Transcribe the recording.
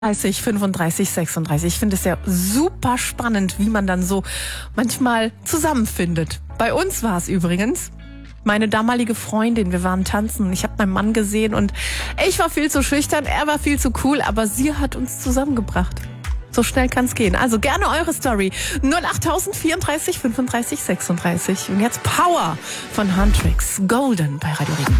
30, 35, 36. Ich finde es ja super spannend, wie man dann so manchmal zusammenfindet. Bei uns war es übrigens meine damalige Freundin. Wir waren tanzen. Ich habe meinen Mann gesehen und ich war viel zu schüchtern, er war viel zu cool, aber sie hat uns zusammengebracht. So schnell kann es gehen. Also gerne eure Story. 08000 34 35 36. Und jetzt Power von Huntrix. Golden bei Radio Regenbogen.